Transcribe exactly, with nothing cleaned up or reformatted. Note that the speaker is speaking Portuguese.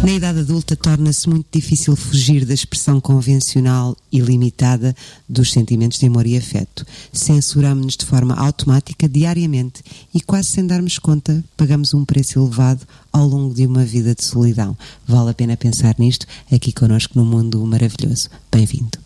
Na idade adulta torna-se muito difícil fugir da expressão convencional e limitada dos sentimentos de amor e afeto. Censuramos-nos de forma automática, diariamente, e quase sem darmos conta, pagamos um preço elevado ao longo de uma vida de solidão. Vale a pena pensar nisto aqui connosco no Mundo Maravilhoso. Bem-vindo.